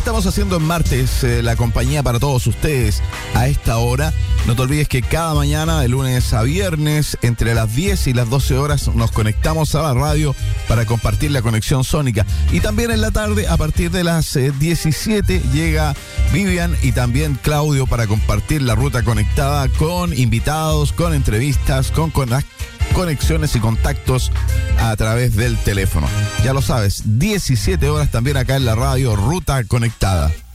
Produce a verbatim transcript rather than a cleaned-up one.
estamos haciendo en martes eh, la compañía para todos ustedes a esta hora. No te olvides que cada mañana, de lunes a viernes, entre las diez y las doce horas, nos conectamos a la radio para compartir la conexión sónica. Y también en la tarde, a partir de las eh, diecisiete, llega Vivian y también Claudio para compartir la ruta conectada con invitados, con entrevistas, con, con conexiones y contactos a través del teléfono. Ya lo sabes, diecisiete horas también acá en la radio, Ruta Conectada.